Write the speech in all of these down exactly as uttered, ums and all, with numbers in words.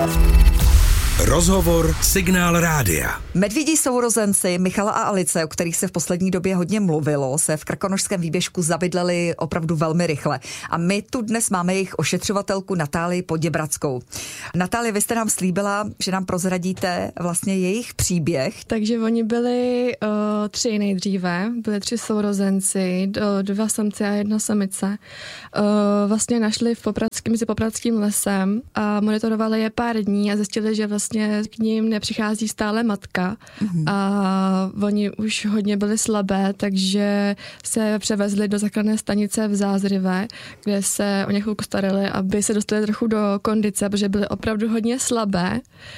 Rozhovor Signál Rádia. Medvědí sourozenci Michala a Alice, o kterých se v poslední době hodně mluvilo, se v krkonošském výběžku zabydleli opravdu velmi rychle. A my tu dnes máme jejich ošetřovatelku Natálii Poděbradskou. Natálie, vy jste nám slíbila, že nám prozradíte vlastně jejich příběh. Takže oni byli uh, tři nejdříve, byli tři sourozenci, dva samci a jedna samice. Uh, vlastně našli v popradském, mezi popradským lesem a monitorovali je pár dní a zjistili, že vlastně k ním nepřichází stále matka mm-hmm. a oni už hodně byli slabé, takže se převezli do záchranné stanice v Zářivé, kde se o ně chvilku starali, aby se dostali trochu do kondice, protože byli opravdu hodně slabé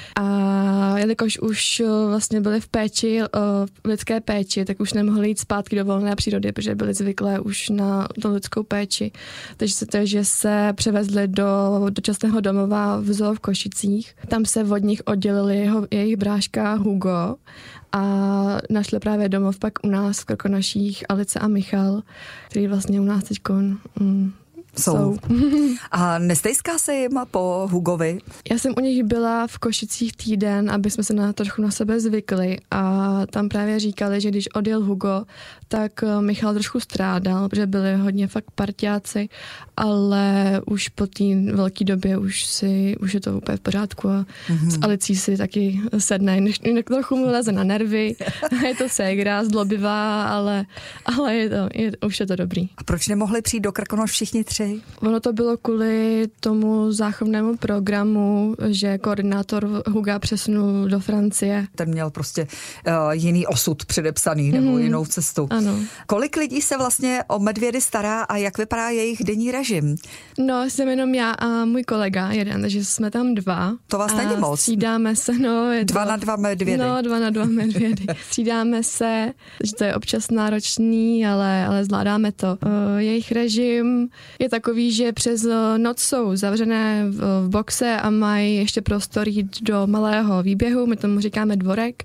a jelikož už vlastně byli v péči, v lidské péči, tak už nemohli jít zpátky do volné přírody, protože byli zvyklé už na tu lidskou péči. Takže se, takže se převezli do dočasného domova v zoo v Košicích. Tam se od nich oddělili jeho, jejich bráška Hugo a našli právě domov pak u nás v Krkonoších Alice a Michal, který vlastně u nás teďko mm, jsou. jsou. A nestejská se jim po Hugovi? Já jsem u nich byla v Košicích týden, aby jsme se na trochu na sebe zvykli a tam právě říkali, že když odjel Hugo, tak Michal trošku strádal, protože byli hodně fakt parťáci, ale už po té velké době už si, už je to úplně v pořádku a mm-hmm. s Alicí si taky sedne, jinak trochu mu leze na nervy, je to ségra, zlobivá, ale, ale je to, je, už je to dobrý. A proč nemohli přijít do Krkonoš všichni tři? Ono to bylo kvůli tomu záchovnému programu, že koordinátor Huga přesunul do Francie. Ten měl prostě uh, jiný osud předepsaný nebo mm. jinou cestu. Ano. Kolik lidí se vlastně o medvědy stará a jak vypadá jejich denní režim? No, jsem jenom já a můj kolega jeden, takže jsme tam dva. To vás není moc. Střídáme se, no. Je dva to, na dva medvědy. No, dva na dva medvědy. Střídáme se, že to je občas náročný, ale, ale zvládáme to. Uh, jejich režim je takový, že přes noc jsou zavřené v, v boxe a mají ještě prostor jít do malého výběhu, my tomu říkáme dvorek.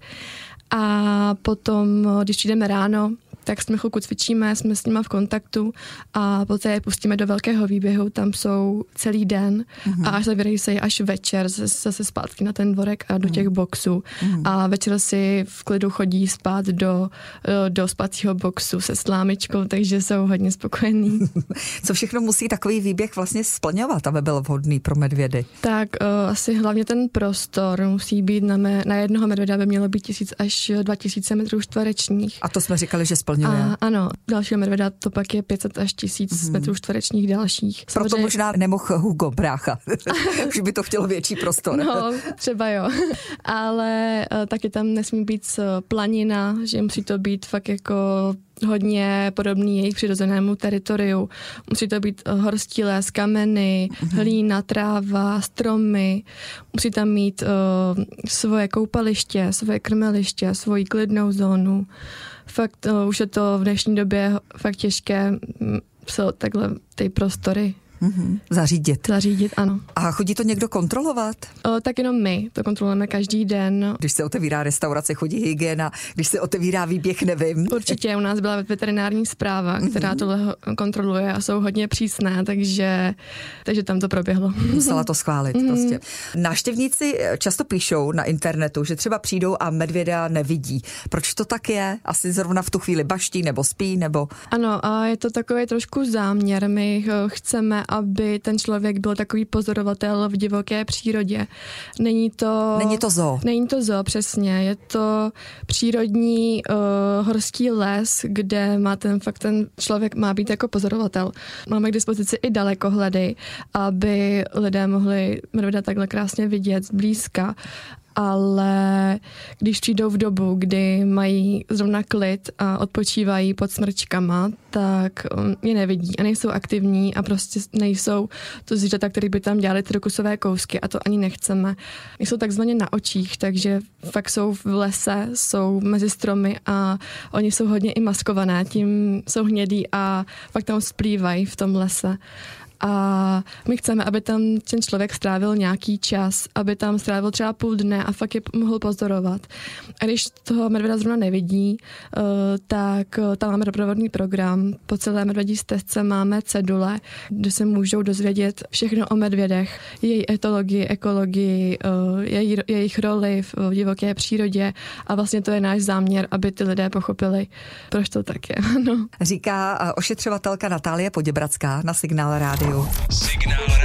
A potom, když přijdeme ráno, tak jsme chvilku cvičíme, jsme s nima v kontaktu a poté je pustíme do velkého výběhu, tam jsou celý den mm-hmm. a až zavírají se až večer zase zpátky na ten dvorek a do těch boxů mm-hmm. a večer si v klidu chodí spát do, do spacího boxu se slámičkou, takže jsou hodně spokojení. Co všechno musí takový výběh vlastně splňovat, aby byl vhodný pro medvědy? Tak uh, asi hlavně ten prostor musí být na, mé, na jednoho medvěda by mělo být tisíc až dva tisíce metrů čtverečních. A to jsme říkali, že splňuje. A, ano, dalšího medvěda to pak je pět set až tisíc mm-hmm. metrů čtverečních dalších. Proto Samozřejmě... možná nemohl Hugo brácha, už by to chtělo větší prostor. No, třeba jo. Ale uh, taky tam nesmí být planina, že musí to být fakt jako hodně podobný jejich přirozenému teritoriu. Musí to být horský les, kameny, mm-hmm. hlína, tráva, stromy. Musí tam mít uh, svoje koupaliště, svoje krmeliště, svoji klidnou zónu. Fakt uh, už je to v dnešní době fakt těžké jsou takhle ty prostory Mm-hmm. Zařídit. Zařídit, ano. A chodí to někdo kontrolovat? O, tak jenom my, to kontrolujeme každý den. Když se otevírá restaurace, chodí hygiena, když se otevírá výběh, nevím. Určitě, u nás byla veterinární správa, která mm-hmm. tohle kontroluje a jsou hodně přísné, takže, takže tam to proběhlo. Musela to schválit mm-hmm. prostě. Návštěvníci často píšou na internetu, že třeba přijdou a medvěda nevidí. Proč to tak je? Asi zrovna v tu chvíli baští nebo spí, nebo... Ano, a je to takový trošku záměr. My chceme, aby ten člověk byl takový pozorovatel v divoké přírodě. Není to... Není to zoo. Není to zoo, přesně. Je to přírodní uh, horský les, kde má ten fakt ten člověk má být jako pozorovatel. Máme k dispozici i dalekohledy, aby lidé mohli medvěda takhle krásně vidět zblízka. Ale když přijdou v dobu, kdy mají zrovna klid a odpočívají pod smrčkama, tak je nevidí a nejsou aktivní a prostě nejsou to zvířata, které by tam dělali ty rokusové kousky a to ani nechceme. Nejsou takzvaně na očích, takže fakt jsou v lese, jsou mezi stromy a oni jsou hodně i maskované, tím jsou hnědí a fakt tam splývají v tom lese. A my chceme, aby tam ten člověk strávil nějaký čas, aby tam strávil třeba půl dne a fakt je mohl pozorovat. A když toho medvěda zrovna nevidí, tak tam máme doprovodný program. Po celé medvědí stezce máme cedule, kde se můžou dozvědět všechno o medvědech, její etologii, ekologii, její, jejich roli v divoké přírodě a vlastně to je náš záměr, aby ty lidé pochopili, proč to tak je. No. Říká ošetřovatelka Natálie Poděbradská na Signál rádiu. Signál